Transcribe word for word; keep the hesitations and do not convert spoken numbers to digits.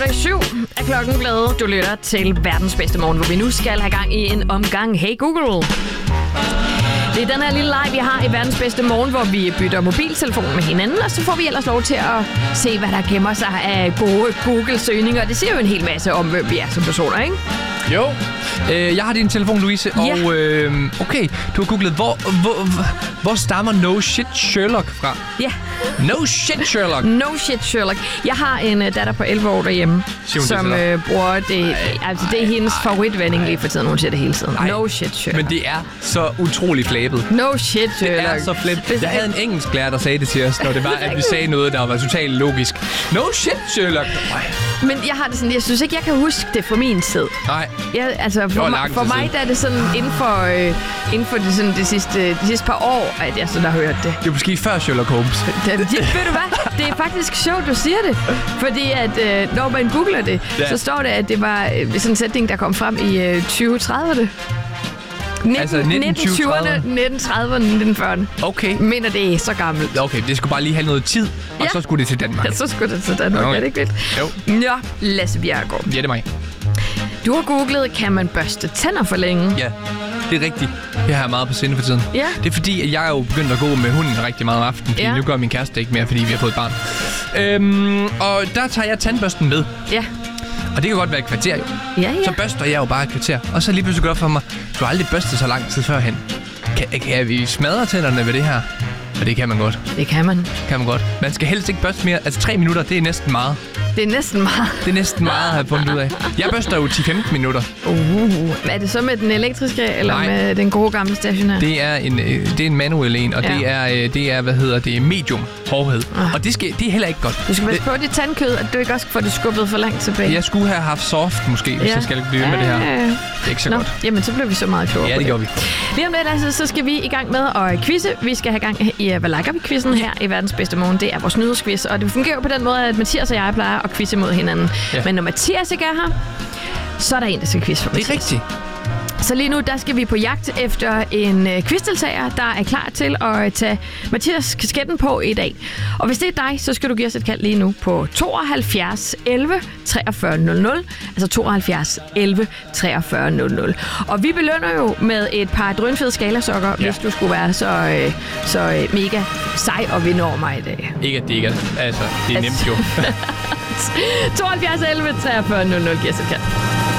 minutter i syv er klokken blevet. Du lytter til verdens bedste morgen, hvor vi nu skal have gang i en omgang Hey Google. Det er den her lille leg, vi har i verdens bedste morgen, hvor vi bytter mobiltelefonen med hinanden, og så får vi ellers lov til at se, hvad der gemmer sig af gode Google-søgninger. Det siger jo en hel masse om, hvem vi er som personer, ikke? Jo. Øh, jeg har din telefon, Louise, ja. og øh, okay, du har googlet, hvor, hvor, hvor stammer No Shit Sherlock fra? Ja. No Shit Sherlock? No Shit Sherlock. Jeg har en uh, datter på elleve år derhjemme, som øh, bruger det. Ej, altså, det er hendes ej, favoritvending lige for tiden. Hun siger det hele tiden. Ej, no Shit Sherlock. Men det er så utroligt flabet. No Shit Sherlock. Det er så flabet. Jeg havde en engelsk lærer, der sagde det til os, når det var, at vi sagde noget, der var totalt logisk. No Shit Sherlock. Ej. Men jeg har det sådan, jeg synes ikke, jeg kan huske det fra min tid. Nej. Jeg, altså, for, mig, for mig der er det sådan inden for, øh, inden for det, sådan, det sidste, de sidste par år, at jeg sådan har hørt det. Det er måske før Sherlock Holmes. Det, det, ved du hvad? Det er faktisk sjovt, du siger det. Fordi at øh, når man googler det, ja. så står det, at det var øh, sådan en sætning, der kom frem i øh, tyve trediverne. nitten, altså nitten tyverne, nitten trediverne, nitten fyrrerne. Okay. Mener, det er så gammelt. Okay, det skulle bare lige have noget tid, og ja. så skulle det til Danmark. Ja, så skulle det til Danmark. Okay. Er det ikke vildt? Jo. Ja, Lasse Bjerregaard. Ja, det er mig. Du har googlet, kan man børste tænder for længe? Ja, det er rigtigt. Jeg har meget på sinde for tiden. Ja. Det er fordi, at jeg er jo begyndt at gå med hunden rigtig meget om aftenen, fordi ja. nu gør min kæreste ikke mere, fordi vi har fået et barn. Øhm, og der tager jeg tandbørsten med. Ja. Og det kan godt være et kvarter jo. Ja, ja. Så børster jeg jo bare et kvarter. Og så lige pludselig går for mig, du har aldrig børstet så lang tid førhen. Kan, kan vi smadre tænderne ved det her? Og det kan man godt. Det kan man. Kan man godt. Man skal helst ikke børste mere. Altså tre minutter, det er næsten meget. Det er næsten meget. Det er næsten meget, har jeg fundet ud af. Jeg børster jo ti til femten minutter. Uh, er det så med den elektriske, eller Nej. med den gode gamle stationær? Det er en, det er en manuel en, og ja. det, er, det er, hvad hedder det, medium hårdhed. Uh. Og det, skal, det er heller ikke godt. Du skal passe på dit tandkød, at du ikke også får det skubbet for langt tilbage. Jeg skulle have haft soft, måske, hvis ja. jeg skal blive ja. med det her. Det er ikke så Nå. godt. Jamen, så bliver vi så meget klogere. Ja, det gør vi. Lige om lidt, altså, så skal vi i gang med at quizze. Vi skal have gang i Hvad liker vi-quizzen her i verdens bedste morgen. Det er vores nyhedsquiz, og det fungerer på den måde, at Mathias og jeg plejer at quizze mod hinanden. Ja. Men når Mathias ikke er her, så er der en, der skal quizze for Mathias. Det er rigtigt. Så lige nu, der skal vi på jagt efter en øh, quizdeltager, der er klar til at tage Mathias kasketten på i dag. Og hvis det er dig, så skal du give os et kald lige nu på tooghalvfjerds elleve treogfyrre nul nul. Altså tooghalvfjerds elleve treogfyrre nul nul. Og vi belønner jo med et par drønfede skalasokker, ja. hvis du skulle være så, øh, så øh, mega sej og vinde over mig i dag. Ikke at det ikke er, altså, det er nemt jo. tooghalvfjerds elleve treogfyrre nul nul, giver os et kald.